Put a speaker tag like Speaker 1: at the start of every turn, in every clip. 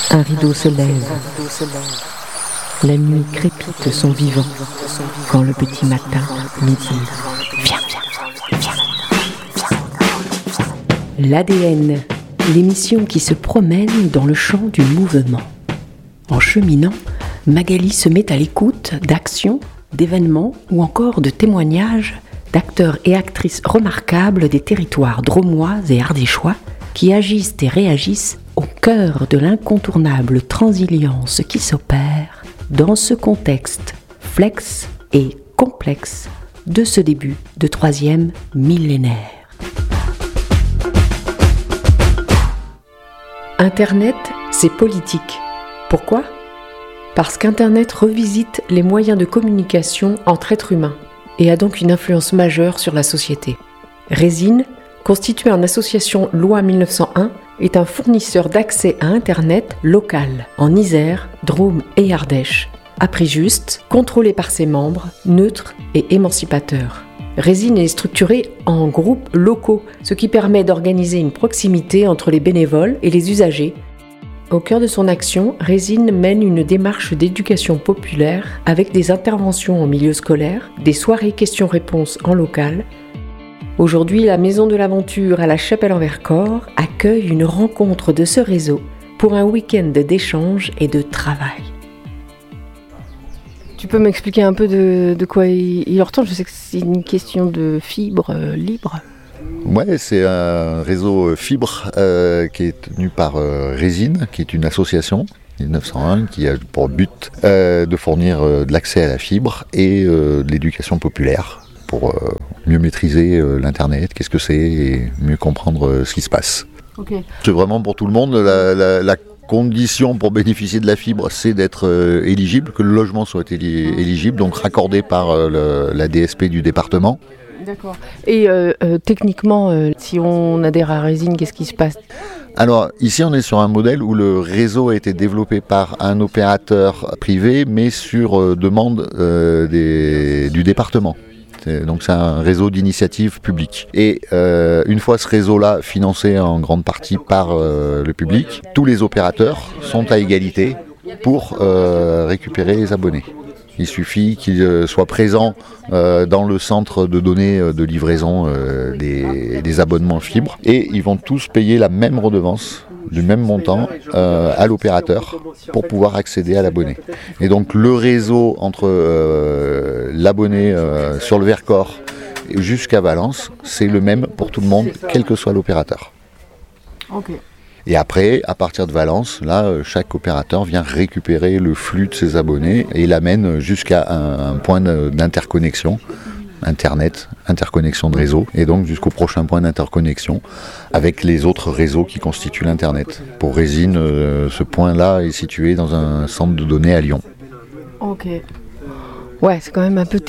Speaker 1: Un rideau se lève. La nuit crépite son vivant. Quand le petit matin me dit viens. L'ADN, l'émission qui se promène dans le champ du mouvement. En cheminant, Magali se met à l'écoute d'actions, d'événements ou encore de témoignages d'acteurs et actrices remarquables des territoires drômois et ardéchois qui agissent et réagissent au cœur de l'incontournable transilience qui s'opère dans ce contexte flex et complexe de ce début de 3e millénaire. Internet, c'est politique. Pourquoi ? Parce qu'Internet revisite les moyens de communication entre êtres humains et a donc une influence majeure sur la société. Résine, constitué en association Loi 1901, est un fournisseur d'accès à Internet local, en Isère, Drôme et Ardèche, à prix juste, contrôlé par ses membres, neutres et émancipateurs. Résine est structuré en groupes locaux, ce qui permet d'organiser une proximité entre les bénévoles et les usagers. Au cœur de son action, Résine mène une démarche d'éducation populaire avec des interventions en milieu scolaire, des soirées questions-réponses en local. Aujourd'hui, la Maison de l'Aventure à la Chapelle-en-Vercors accueille une rencontre de ce réseau pour un week-end d'échange et de travail. Tu peux m'expliquer un peu de quoi il retourne ? Je sais que c'est une question de fibre libre.
Speaker 2: Ouais, c'est un réseau fibre qui est tenu par Résine, qui est une association 1901 qui a pour but de fournir de l'accès à la fibre et de l'éducation populaire pour mieux maîtriser l'Internet, qu'est-ce que c'est, et mieux comprendre ce qui se passe.
Speaker 1: Okay.
Speaker 2: C'est vraiment pour tout le monde. La condition pour bénéficier de la fibre, c'est d'être éligible, que le logement soit éligible, donc raccordé par la DSP du département.
Speaker 1: D'accord. Et techniquement, si on adhère à Résine, qu'est-ce qui se passe ?
Speaker 2: Alors ici on est sur un modèle où le réseau a été développé par un opérateur privé, mais sur demande du département. Donc c'est un réseau d'initiative publique. Et une fois ce réseau-là financé en grande partie par le public, tous les opérateurs sont à égalité pour récupérer les abonnés. Il suffit qu'ils soient présents dans le centre de données de livraison des abonnements fibre, et ils vont tous payer la même redevance du même montant à l'opérateur pour pouvoir accéder à l'abonné. Et donc le réseau entre l'abonné sur le Vercors jusqu'à Valence, c'est le même pour tout le monde, quel que soit l'opérateur.
Speaker 1: Ok.
Speaker 2: Et après, à partir de Valence, là, chaque opérateur vient récupérer le flux de ses abonnés et l'amène jusqu'à un point d'interconnexion, Internet, interconnexion de réseau, et donc jusqu'au prochain point d'interconnexion avec les autres réseaux qui constituent l'Internet. Pour Résine, ce point-là est situé dans un centre de données à Lyon.
Speaker 1: Ok. Ouais, c'est quand même un peu...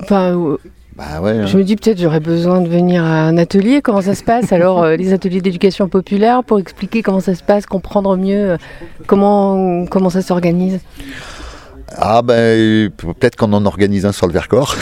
Speaker 2: Bah ouais,
Speaker 1: Je me dis peut-être j'aurais besoin de venir à un atelier. Comment ça se passe alors, les ateliers d'éducation populaire, pour expliquer comment ça se passe, comprendre mieux comment ça s'organise.
Speaker 2: Ah ben peut-être qu'on en organise un sur le Vercors.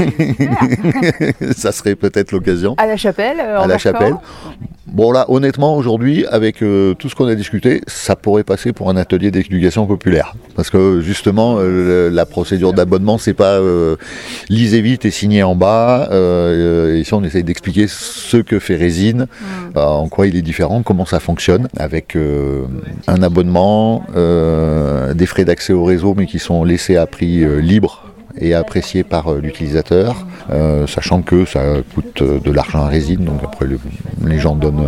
Speaker 2: Ça serait peut-être l'occasion.
Speaker 1: À la Chapelle.
Speaker 2: À la Chapelle. Bon là, honnêtement, aujourd'hui, avec tout ce qu'on a discuté, ça pourrait passer pour un atelier d'éducation populaire. Parce que justement, la procédure d'abonnement, c'est pas lisez vite et signez en bas. Ici, on essaye d'expliquer ce que fait Résine, en quoi il est différent, comment ça fonctionne, avec un abonnement, des frais d'accès au réseau, mais qui sont laissés à prix libre et apprécié par l'utilisateur, sachant que ça coûte de l'argent à Résine, donc après les gens donnent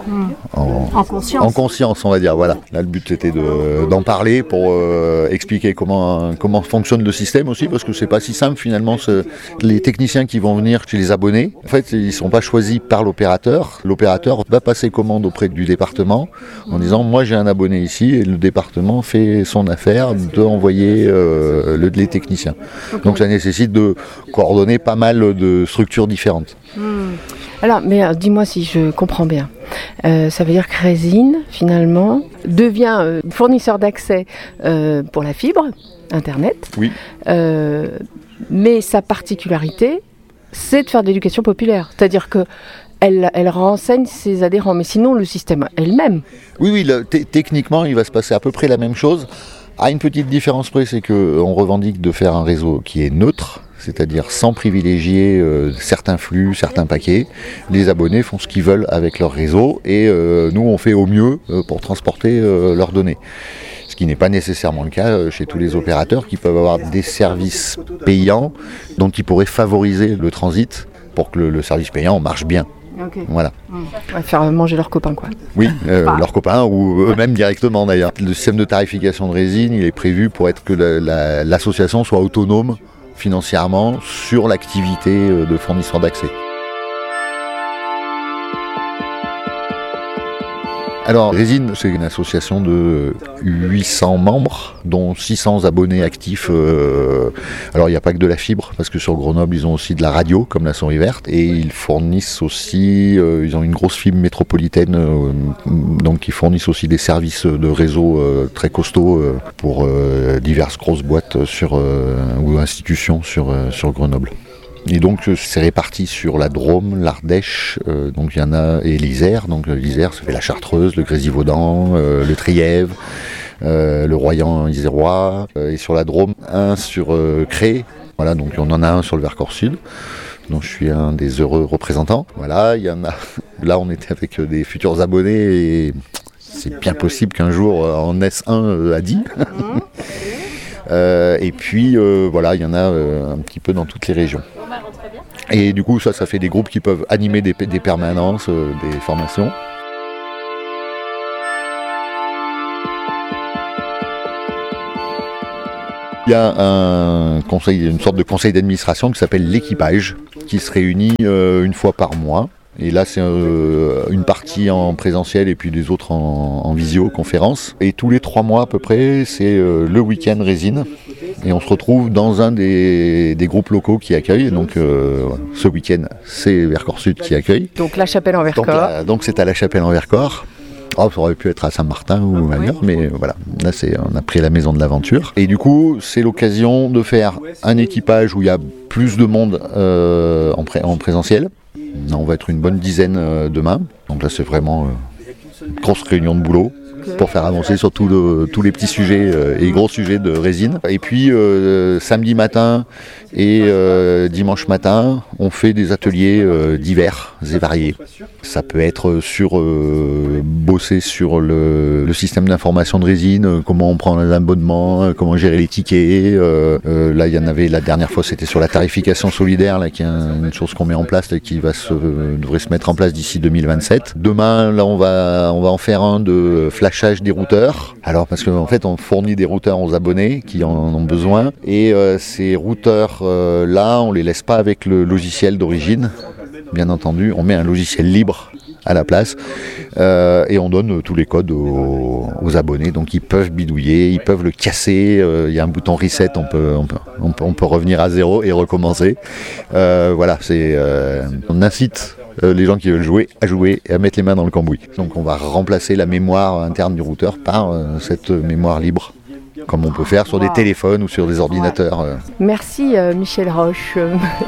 Speaker 2: en conscience, on va dire. Voilà. Là, le but c'était d'en parler pour expliquer comment fonctionne le système aussi, parce que c'est pas si simple finalement. Les techniciens qui vont venir chez les abonnés, en fait, ils sont pas choisis par l'opérateur. L'opérateur va passer commande auprès du département en disant moi j'ai un abonné ici, et le département fait son affaire d'envoyer les techniciens. Donc ça nécessite de coordonner pas mal de structures différentes.
Speaker 1: Alors, mais dis-moi si je comprends bien. Ça veut dire que Résine, finalement, devient fournisseur d'accès pour la fibre, Internet.
Speaker 2: Oui.
Speaker 1: Mais sa particularité, c'est de faire de l'éducation populaire. C'est-à-dire que Elle renseigne ses adhérents, mais sinon le système elle-même.
Speaker 2: Oui, techniquement, il va se passer à peu près la même chose. À une petite différence près, c'est qu'on revendique de faire un réseau qui est neutre, c'est-à-dire sans privilégier certains flux, certains paquets. Les abonnés font ce qu'ils veulent avec leur réseau et nous, on fait au mieux pour transporter leurs données. Ce qui n'est pas nécessairement le cas chez tous les opérateurs qui peuvent avoir des services payants dont ils pourraient favoriser le transit pour que le service payant marche bien.
Speaker 1: Okay.
Speaker 2: Voilà.
Speaker 1: Ouais, faire manger leurs copains, quoi.
Speaker 2: Oui, leurs copains ou eux-mêmes directement d'ailleurs. Le système de tarification de résine, il est prévu pour être que l'association soit autonome financièrement sur l'activité de fournisseur d'accès. Alors, Résine, c'est une association de 800 membres, dont 600 abonnés actifs. Alors, il n'y a pas que de la fibre, parce que sur Grenoble, ils ont aussi de la radio, comme la Souris Verte, et ils fournissent aussi, ils ont une grosse fibre métropolitaine, donc ils fournissent aussi des services de réseau très costauds pour diverses grosses boîtes ou institutions sur Grenoble. Et donc c'est réparti sur la Drôme, l'Ardèche, donc il y en a, et l'Isère. Donc l'Isère, ça fait la Chartreuse, le Grésivaudan, le Trièves, le Royan-Isérois, et sur la Drôme, un sur Cré. Voilà, donc on en a un sur le Vercors Sud. Donc je suis un des heureux représentants. Voilà, il y en a. Là, on était avec des futurs abonnés et c'est bien possible qu'un jour en naisse un à 10. Et puis voilà, il y en a un petit peu dans toutes les régions. Et du coup, ça fait des groupes qui peuvent animer des permanences, des formations. Il y a une sorte de conseil d'administration qui s'appelle l'équipage, qui se réunit une fois par mois. Et là, c'est une partie en présentiel et puis des autres en visioconférence. Et tous les 3 mois à peu près, c'est le week-end Résine. Et on se retrouve dans un des groupes locaux qui accueillent. Donc ce week-end, c'est Vercors Sud qui accueille.
Speaker 1: Donc La Chapelle en Vercors.
Speaker 2: Donc c'est à La Chapelle en Vercors. Oh, ça aurait pu être à Saint-Martin ou ailleurs, mais voilà, là on a pris la maison de l'aventure. Et du coup, c'est l'occasion de faire un équipage où il y a plus de monde en présentiel. On va être une bonne dizaine demain. Donc là, c'est vraiment une grosse réunion de boulot pour faire avancer sur tous les petits sujets et gros sujets de Résine. Et puis, samedi matin et dimanche matin, on fait des ateliers divers et variés. Ça peut être bosser sur le système d'information de Résine, comment on prend un abonnement, comment gérer les tickets. Là, il y en avait la dernière fois, c'était sur la tarification solidaire, là, qui est une chose qu'on met en place et qui devrait se mettre en place d'ici 2027. Demain, là, on va en faire un de flashage des routeurs. Alors, parce qu'en fait, on fournit des routeurs aux abonnés qui en ont besoin. Et ces routeurs, là, on les laisse pas avec le logiciel d'origine. Bien entendu, on met un logiciel libre à la place et on donne tous les codes aux abonnés, donc ils peuvent bidouiller, ils peuvent le casser, il y a un bouton reset, on peut revenir à zéro et recommencer. Voilà, on incite les gens qui veulent jouer à jouer et à mettre les mains dans le cambouis. Donc on va remplacer la mémoire interne du routeur par cette mémoire libre, comme on peut faire sur des téléphones ou sur des ordinateurs.
Speaker 1: Merci Michel Roche.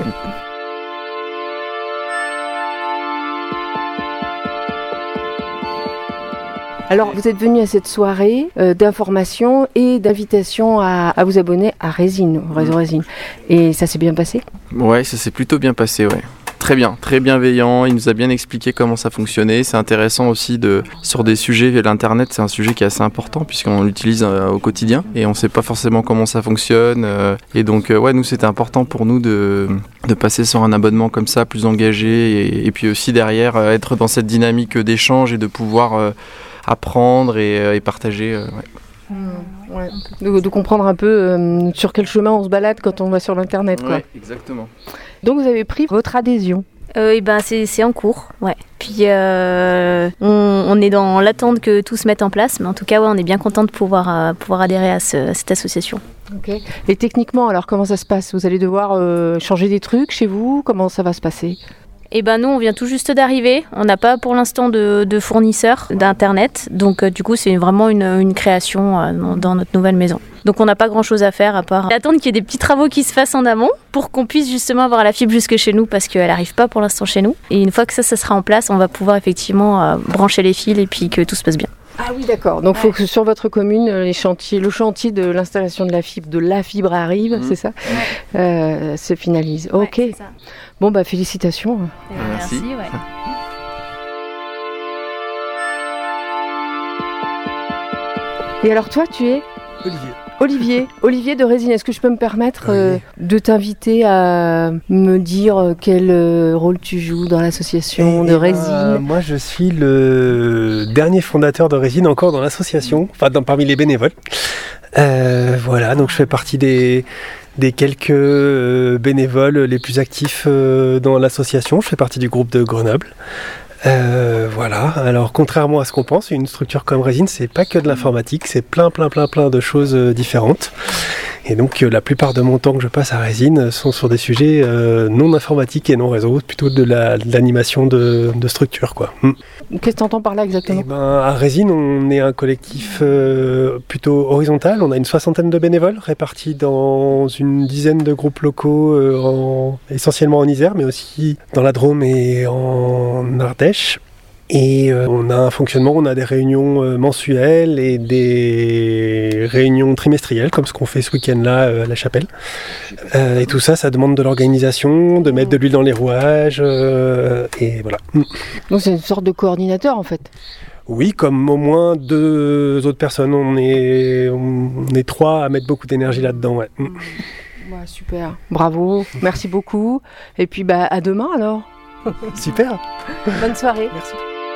Speaker 1: Alors, vous êtes venu à cette soirée d'information et d'invitation à vous abonner à Résine, au réseau Résine. Et ça s'est bien passé ?
Speaker 3: Ouais, ça s'est plutôt bien passé, ouais. Très bien, très bienveillant, il nous a bien expliqué comment ça fonctionnait. C'est intéressant aussi sur des sujets, l'internet c'est un sujet qui est assez important puisqu'on l'utilise au quotidien et on ne sait pas forcément comment ça fonctionne. Et donc nous c'était important pour nous de passer sur un abonnement comme ça, plus engagé et puis aussi derrière être dans cette dynamique d'échange et de pouvoir apprendre et partager.
Speaker 1: Ouais. De comprendre un peu sur quel chemin on se balade quand on va sur l'internet, quoi.
Speaker 3: Ouais, exactement.
Speaker 1: Donc vous avez pris votre adhésion.
Speaker 4: C'est en cours, ouais. Puis on est dans l'attente que tout se mette en place, mais en tout cas, on est bien content de pouvoir adhérer à cette association.
Speaker 1: Okay. Et techniquement, alors comment ça se passe ? Vous allez devoir changer des trucs chez vous ? Comment ça va se passer ?
Speaker 4: Et ben nous, on vient tout juste d'arriver. On n'a pas pour l'instant de fournisseur d'internet, donc du coup c'est vraiment une création dans notre nouvelle maison. Donc on n'a pas grand chose à faire à part attendre qu'il y ait des petits travaux qui se fassent en amont pour qu'on puisse justement avoir la fibre jusque chez nous parce qu'elle n'arrive pas pour l'instant chez nous. Et une fois que ça sera en place, on va pouvoir effectivement brancher les fils et puis que tout se passe bien.
Speaker 1: Ah oui, d'accord. Donc il faut que sur votre commune, le chantier de l'installation de la fibre arrive, c'est ça, se finalise. Ok.
Speaker 4: Ouais, c'est ça.
Speaker 1: Bon, bah félicitations.
Speaker 3: Merci.
Speaker 4: Ouais.
Speaker 1: Et alors toi, tu es Olivier de Résine. Est-ce que je peux me permettre de t'inviter à me dire quel rôle tu joues dans l'association de Résine?
Speaker 5: Moi, je suis le dernier fondateur de Résine encore dans l'association, enfin parmi les bénévoles. Voilà, donc je fais partie des quelques bénévoles les plus actifs dans l'association. Je fais partie du groupe de Grenoble. Voilà, alors contrairement à ce qu'on pense, une structure comme Résine, c'est pas que de l'informatique, c'est plein de choses différentes. Et donc la plupart de mon temps que je passe à Résine sont sur des sujets non informatiques et non réseau, plutôt de l'animation de structure, quoi.
Speaker 1: Qu'est-ce que tu entends par là exactement?
Speaker 5: À Résine, on est un collectif plutôt horizontal. On a une 60aine de bénévoles répartis dans une dizaine de groupes locaux, essentiellement en Isère, mais aussi dans la Drôme et en Ardèche. Et on a un fonctionnement, on a des réunions mensuelles et des réunions trimestrielles, comme ce qu'on fait ce week-end-là à La Chapelle. Et tout ça, ça demande de l'organisation, de mettre de l'huile dans les rouages, et voilà.
Speaker 1: Donc c'est une sorte de coordinateur en fait.
Speaker 5: Oui, comme au moins 2 autres personnes, on est 3 à mettre beaucoup d'énergie là-dedans. Ouais.
Speaker 1: Ouais, super, bravo, merci beaucoup. Et puis à demain alors.
Speaker 5: Super.
Speaker 1: Bonne soirée.
Speaker 5: Merci.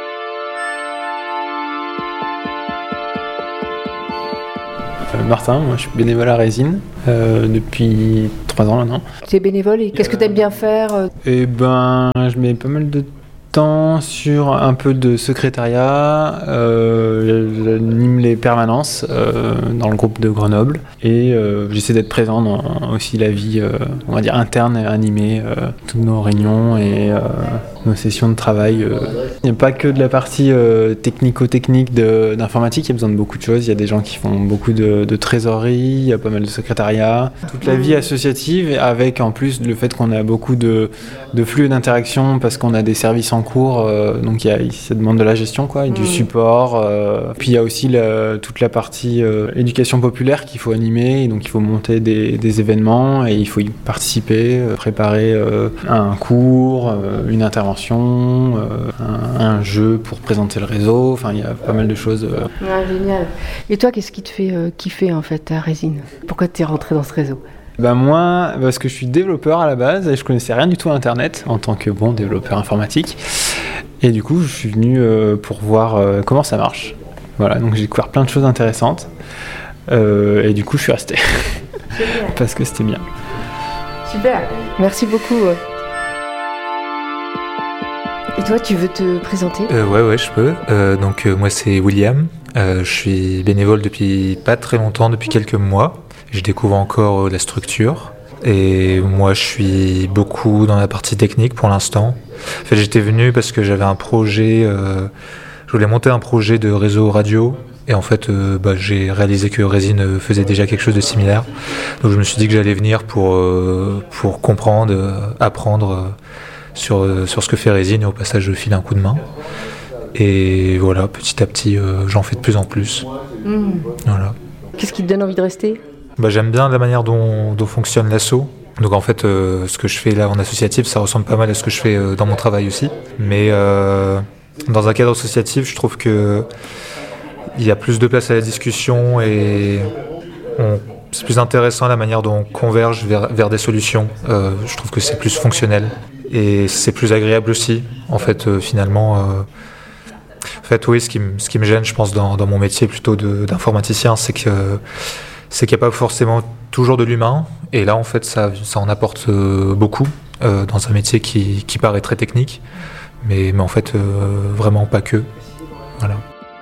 Speaker 6: Martin, moi je suis bénévole à Résine depuis 3 ans maintenant.
Speaker 1: Tu es bénévole et qu'est-ce que tu aimes bien faire?
Speaker 6: Et je mets pas mal de temps sur un peu de secrétariat, j'anime les permanences dans le groupe de Grenoble et j'essaie d'être présent dans aussi la vie on va dire interne et animée, toutes nos réunions et nos sessions de travail. Il n'y a pas que de la partie technico-technique d'informatique, il y a besoin de beaucoup de choses, il y a des gens qui font beaucoup de trésorerie, il y a pas mal de secrétariat, toute la vie associative avec en plus le fait qu'on a beaucoup de flux d'interaction parce qu'on a des services en cours, donc ça demande de la gestion quoi, et du support. Puis il y a aussi toute la partie éducation populaire qu'il faut animer, et donc il faut monter des événements et il faut y participer, préparer un cours, une intervention, un jeu pour présenter le réseau, enfin il y a pas mal de choses.
Speaker 1: Ouais, génial. Et toi, qu'est-ce qui te fait kiffer en fait à Résine? Pourquoi tu es rentré dans ce réseau?
Speaker 6: Moi, parce que je suis développeur à la base et je connaissais rien du tout à Internet en tant que développeur informatique. Et du coup, je suis venu pour voir comment ça marche. Voilà, donc j'ai découvert plein de choses intéressantes. Et du coup, je suis resté. Parce que c'était bien.
Speaker 1: Super, merci beaucoup. Et toi, tu veux te présenter?
Speaker 7: Ouais, je peux. Moi, c'est William. Je suis bénévole depuis pas très longtemps, depuis quelques mois. Je découvre encore la structure et moi je suis beaucoup dans la partie technique pour l'instant. En fait, j'étais venu parce que j'avais un projet, je voulais monter un projet de réseau radio et en fait j'ai réalisé que Résine faisait déjà quelque chose de similaire. Donc je me suis dit que j'allais venir pour comprendre, apprendre sur ce que fait Résine et au passage je file un coup de main. Et voilà, petit à petit j'en fais de plus en plus. Voilà.
Speaker 1: Qu'est-ce qui te donne envie de rester?
Speaker 7: J'aime bien la manière dont fonctionne l'asso. Donc en fait, ce que je fais là en associatif, ça ressemble pas mal à ce que je fais dans mon travail aussi. Mais dans un cadre associatif, je trouve qu'il y a plus de place à la discussion et c'est plus intéressant la manière dont on converge vers des solutions. Je trouve que c'est plus fonctionnel et c'est plus agréable aussi. En fait, finalement... oui, ce qui me gêne, je pense, dans mon métier plutôt d'informaticien, c'est qu'il n'y a pas forcément toujours de l'humain. Et là, en fait, ça en apporte beaucoup dans un métier qui paraît très technique. Mais en fait, vraiment pas que. Voilà.